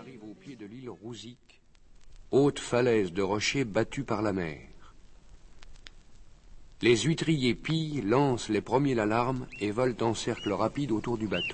arrive au pied de l'île Rouzic, haute falaise de rochers battue par la mer. Les huîtriers pillent, lancent les premiers l'alarme et volent en cercle rapide autour du bateau.